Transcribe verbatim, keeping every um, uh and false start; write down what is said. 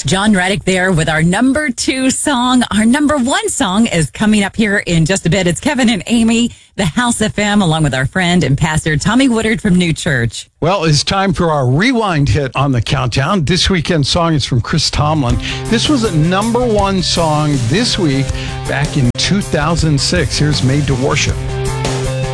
John Reddick there with our number two song. Our number one song is coming up here in just a bit. It's Kevin and Amy, the House F M, along with our friend and pastor Tommy Woodard from New Church. Well, it's time for our rewind hit on the countdown. This weekend's song is from Chris Tomlin. This was a number one song this week back in two thousand six. Here's Made to Worship.